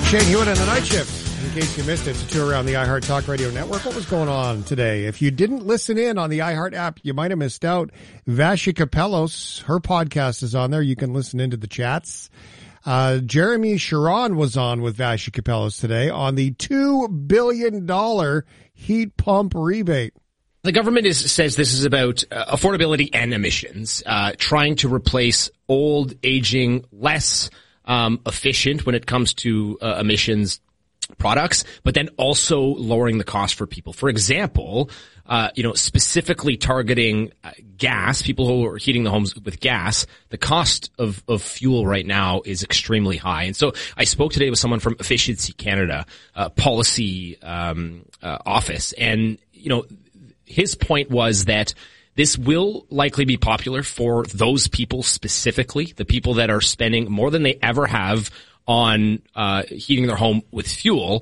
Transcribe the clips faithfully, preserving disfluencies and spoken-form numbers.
Shane Hewitt and the Night Shift. In case you missed it, it's a tour around the iHeart Talk Radio Network. What was going on today? If you didn't listen in on the iHeart app, you might have missed out. Vasha Kapelos, her podcast is on there. You can listen into the chats. Uh, Jeremy Sharon was on with Vasha Kapelos today on the two billion dollars heat pump rebate. The government is, says this is about uh, affordability and emissions, uh, trying to replace old, aging, less um, efficient when it comes to uh, emissions products, but then also lowering the cost for people. For example, uh, you know, specifically targeting uh, gas, people who are heating the homes with gas, the cost of, of fuel right now is extremely high. And so I spoke today with someone from Efficiency Canada, uh, policy, um, uh, office. And, you know, his point was that this will likely be popular for those people specifically, the people that are spending more than they ever have on uh heating their home with fuel.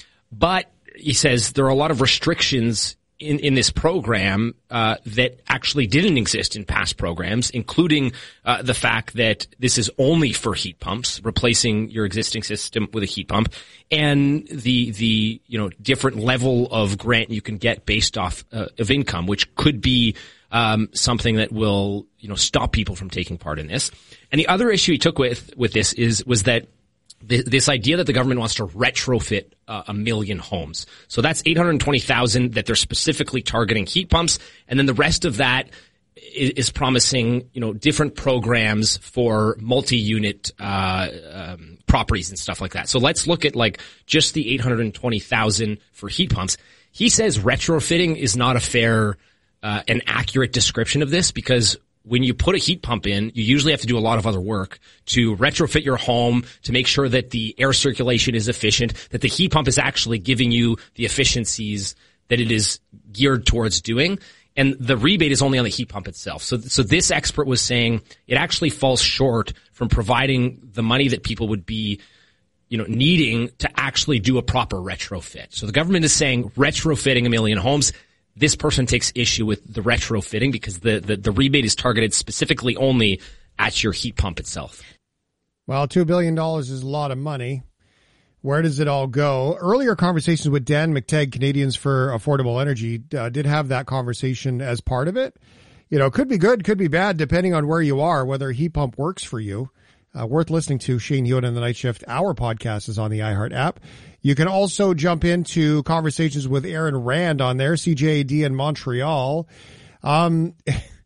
But he says there are a lot of restrictions in, in this program uh that actually didn't exist in past programs, including uh the fact that this is only for heat pumps, replacing your existing system with a heat pump, and the the you know different level of grant you can get based off uh, of income, which could be um something that will you know stop people from taking part in this. And the other issue he took with with this is was that this idea that the government wants to retrofit uh, a million homes. So that's eight hundred twenty thousand that they're specifically targeting heat pumps. And then the rest of that is, is promising, you know, different programs for multi-unit uh, um, properties and stuff like that. So let's look at like just the eight hundred twenty thousand for heat pumps. He says retrofitting is not a fair uh, and accurate description of this because when you put a heat pump in, you usually have to do a lot of other work to retrofit your home, to make sure that the air circulation is efficient, that the heat pump is actually giving you the efficiencies that it is geared towards doing. And the rebate is only on the heat pump itself. So, so this expert was saying it actually falls short from providing the money that people would be, you know, needing to actually do a proper retrofit. So the government is saying retrofitting a million homes. This person takes issue with the retrofitting because the, the, the rebate is targeted specifically only at your heat pump itself. Well, two billion dollars is a lot of money. Where does it all go? Earlier conversations with Dan McTagg, Canadians for Affordable Energy, uh, did have that conversation as part of it. You know, could be good, could be bad, depending on where you are, whether a heat pump works for you. Uh, worth listening to. Shane Hewitt and the Night Shift. Our podcast is on the iHeart app. You can also jump into conversations with Aaron Rand on there, C J A D in Montreal. Um,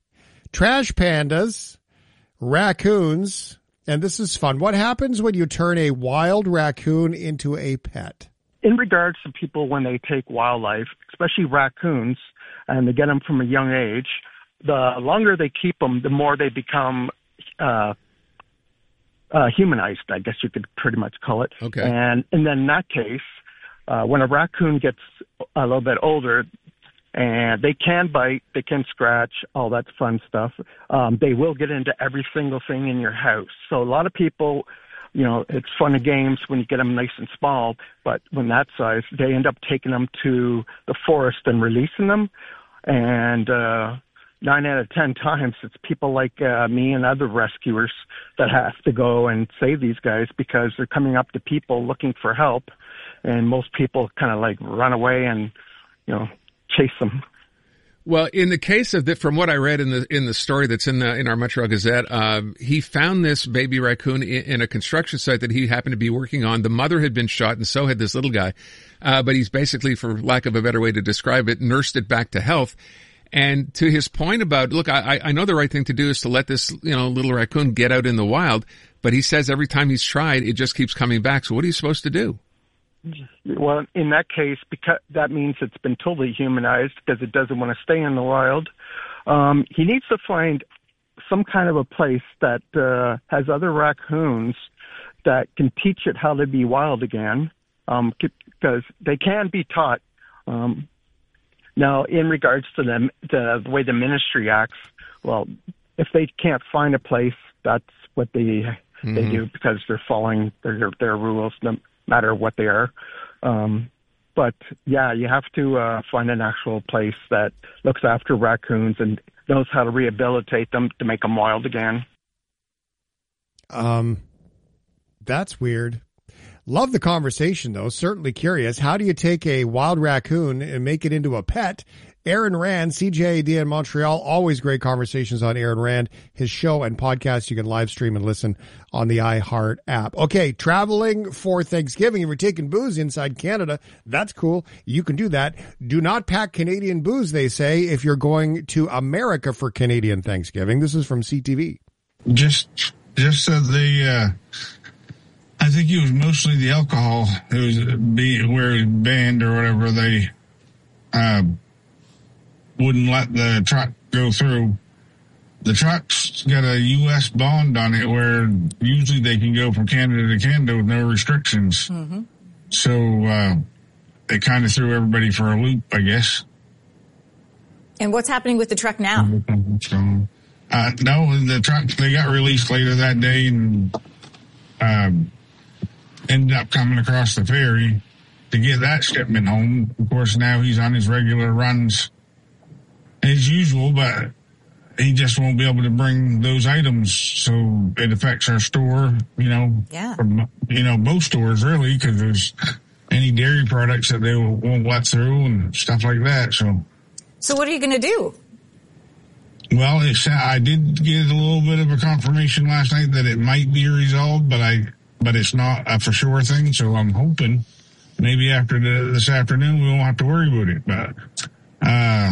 trash pandas, raccoons, and this is fun. What happens when you turn a wild raccoon into a pet? In regards to people when they take wildlife, especially raccoons, and they get them from a young age, the longer they keep them, the more they become uh Uh, humanized, I guess you could pretty much call it. Okay. And, and then in that case, uh, when a raccoon gets a little bit older, and they can bite, they can scratch, all that fun stuff, um, they will get into every single thing in your house. So a lot of people, you know, it's fun and games when you get them nice and small, but when that size, they end up taking them to the forest and releasing them. And, uh, Nine out of ten times, it's people like uh, me and other rescuers that have to go and save these guys because they're coming up to people looking for help, and most people kind of like run away and, you know, chase them. Well, in the case of the, from what I read in the in the story that's in the in our Montreal Gazette, um, he found this baby raccoon in, in a construction site that he happened to be working on. The mother had been shot, and so had this little guy. Uh, but he's basically, for lack of a better way to describe it, nursed it back to health. And to his point about, look, I, I know the right thing to do is to let this, you know, little raccoon get out in the wild, but he says every time he's tried, it just keeps coming back. So what are you supposed to do? Well, in that case, because that means it's been totally humanized because it doesn't want to stay in the wild. Um, he needs to find some kind of a place that uh, has other raccoons that can teach it how to be wild again, um, because they can be taught. Um, Now, in regards to the, the the way the ministry acts, well, if they can't find a place, that's what they mm-hmm. they do because they're following their their rules, no matter what they are. Um, but yeah, you have to uh, find an actual place that looks after raccoons and knows how to rehabilitate them to make them wild again. Um, that's weird. Love the conversation, though. Certainly curious. How do you take a wild raccoon and make it into a pet? Aaron Rand, C J A D in Montreal. Always great conversations on Aaron Rand. His show and podcast you can live stream and listen on the iHeart app. Okay, traveling for Thanksgiving. If you're taking booze inside Canada, that's cool. You can do that. Do not pack Canadian booze, they say, if you're going to America for Canadian Thanksgiving. This is from C T V. Just, just so they, uh, I think it was mostly the alcohol it was be where it was banned or whatever. They uh, wouldn't let the truck go through. The truck's got a U S bond on it where usually they can go from Canada to Canada with no restrictions. Mm-hmm. So uh, they kind of threw everybody for a loop, I guess. And what's happening with the truck now? Uh, no, the truck, they got released later that day and um, ended up coming across the ferry to get that shipment home. Of course, now he's on his regular runs as usual, but he just won't be able to bring those items. So it affects our store, you know, yeah. from, you know, both stores really, because there's any dairy products that they won't let through and stuff like that. So, so what are you going to do? Well, it's, I did get a little bit of a confirmation last night that it might be resolved, but I, but it's not a for sure thing. So I'm hoping maybe after the, this afternoon, we won't have to worry about it. But, uh,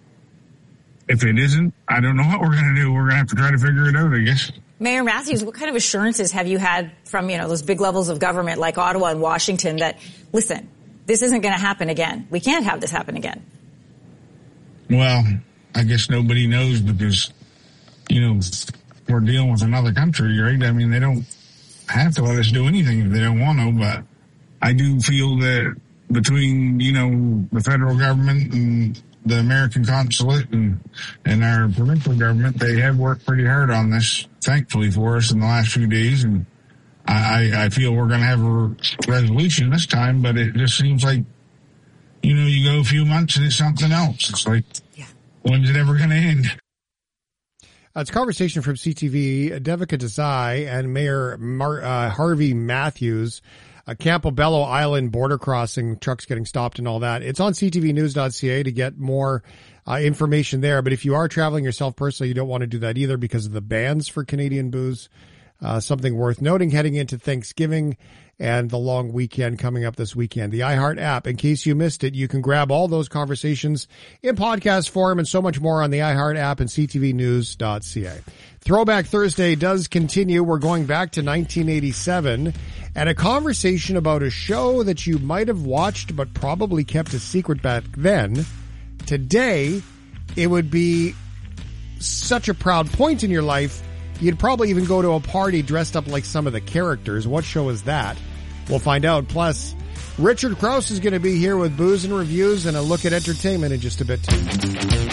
if it isn't, I don't know what we're going to do. We're going to have to try to figure it out, I guess. Mayor Matthews, what kind of assurances have you had from, you know, those big levels of government like Ottawa and Washington that, listen, this isn't going to happen again. We can't have this happen again. Well, I guess nobody knows because, you know, we're dealing with another country, right? I mean, they don't have to let us do anything if they don't want to, but I do feel that between, you know, the federal government and the American consulate and, and our provincial government, they have worked pretty hard on this, thankfully for us in the last few days. And I, I feel we're going to have a resolution this time, but it just seems like, you know, you go a few months and it's something else. It's like, yeah. When's it ever going to end? Uh, it's a conversation from C T V, Devika Desai and Mayor Mar- uh, Harvey Matthews. Uh, Campobello Island border crossing, trucks getting stopped and all that. It's on c t v news dot c a to get more uh, information there. But if you are traveling yourself personally, you don't want to do that either because of the bans for Canadian booze. Uh, something worth noting heading into Thanksgiving and the long weekend coming up this weekend. The iHeart app, in case you missed it, you can grab all those conversations in podcast form and so much more on the iHeart app and c t v news dot c a. Throwback Thursday does continue. We're going back to nineteen eighty-seven and a conversation about a show that you might have watched but probably kept a secret back then. Today, it would be such a proud point in your life, you'd probably even go to a party dressed up like some of the characters. What show is that? We'll find out. Plus, Richard Krause is going to be here with booze and reviews and a look at entertainment in just a bit too.